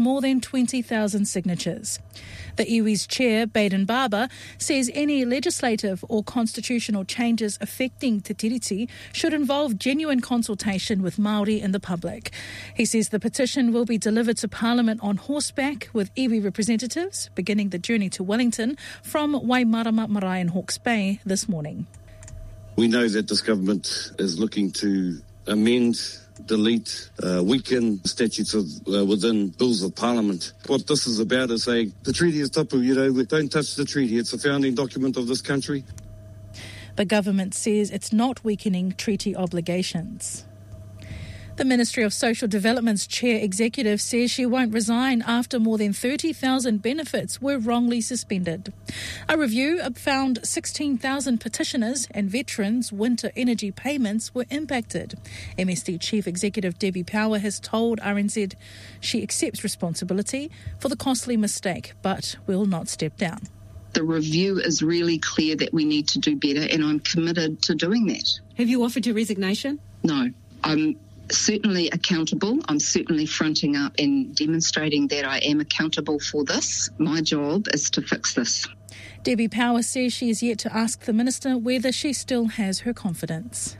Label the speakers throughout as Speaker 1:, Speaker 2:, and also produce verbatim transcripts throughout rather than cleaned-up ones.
Speaker 1: more than twenty thousand signatures. The iwi's chair, Baden Barber, says any legislative or constitutional changes affecting Te Tiriti should involve genuine consultation with Māori and the public. He says the petition will be delivered to Parliament on horseback, with iwi representatives beginning the journey to Wellington from Waimarama Marae in Hawke's Bay this morning.
Speaker 2: We know that this government is looking to amend, delete, uh, weaken statutes of, uh, within bills of Parliament. What this is about is saying the treaty is tapu, you know, we don't touch the treaty. It's a founding document of this country.
Speaker 1: The government says it's not weakening treaty obligations. The Ministry of Social Development's chair executive says she won't resign after more than thirty thousand benefits were wrongly suspended. A review found sixteen thousand petitioners and veterans' winter energy payments were impacted. M S D Chief Executive Debbie Power has told R N Z she accepts responsibility for the costly mistake but will not step down.
Speaker 3: The review is really clear that we need to do better, and I'm committed to doing that.
Speaker 4: Have you offered your resignation?
Speaker 3: No. I'm certainly accountable. I'm certainly fronting up and demonstrating that I am accountable for this. My job is to fix this.
Speaker 1: Debbie Power says she is yet to ask the Minister whether she still has her confidence.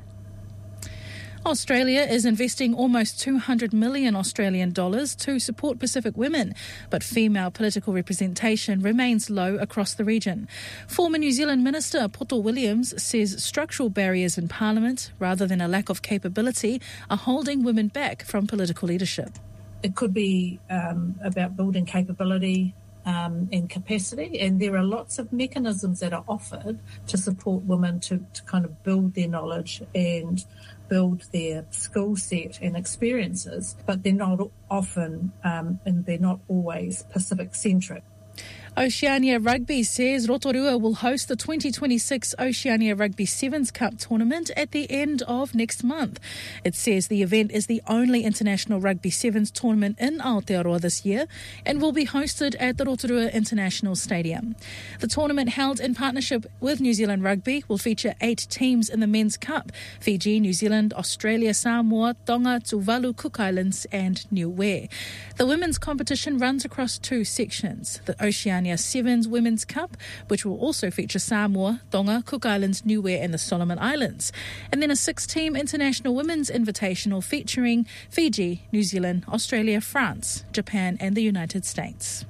Speaker 1: Australia is investing almost two hundred million Australian dollars to support Pacific women, but female political representation remains low across the region. Former New Zealand Minister Poto Williams says structural barriers in Parliament, rather than a lack of capability, are holding women back from political leadership.
Speaker 5: It could be um, about building capability um, and capacity, and there are lots of mechanisms that are offered to support women to, to kind of build their knowledge and build their skill set and experiences, but they're not often um, and they're not always Pacific-centric.
Speaker 1: Oceania Rugby says Rotorua will host the twenty twenty-six Oceania Rugby Sevens Cup tournament at the end of next month. It says the event is the only international rugby sevens tournament in Aotearoa this year and will be hosted at the Rotorua International Stadium. The tournament, held in partnership with New Zealand Rugby, will feature eight teams in the Men's Cup: Fiji, New Zealand, Australia, Samoa, Tonga, Tuvalu, Cook Islands and Niue. The women's competition runs across two sections: the Oceania Sevens Women's Cup, which will also feature Samoa, Tonga, Cook Islands, Niue and the Solomon Islands, and then a six-team International Women's Invitational featuring Fiji, New Zealand, Australia, France, Japan and the United States.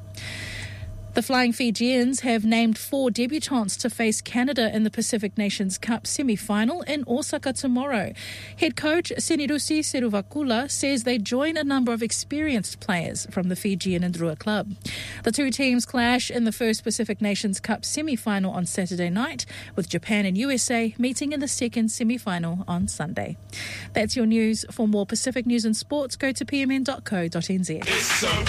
Speaker 1: The Flying Fijians have named four debutantes to face Canada in the Pacific Nations Cup semi-final in Osaka tomorrow. Head coach Senirusi Seruvakula says they join a number of experienced players from the Fijian and Drua club. The two teams clash in the first Pacific Nations Cup semi-final on Saturday night, with Japan and U S A meeting in the second semi-final on Sunday. That's your news. For more Pacific news and sports, go to p m n dot co dot n z.
Speaker 6: It's so